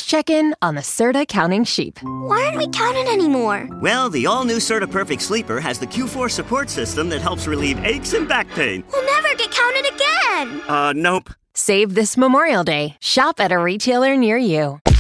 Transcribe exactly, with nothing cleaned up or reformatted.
check in on the Serta Counting Sheep. Why aren't we counting anymore? Well, the all-new Serta Perfect Sleeper has the Q four support system that helps relieve aches and back pain. We'll never get counted again. Uh, nope. Save this Memorial Day. Shop at a retailer near you.